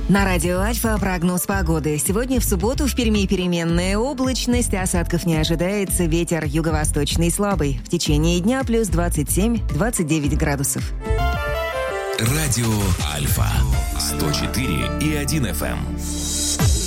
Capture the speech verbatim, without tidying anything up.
На радио Альфа прогноз погоды. Сегодня в субботу в Перми переменная облачность, осадков не ожидается, ветер юго-восточный слабый. В течение дня плюс двадцать семь - двадцать девять градусов. Радио Альфа сто четыре и один эф эм.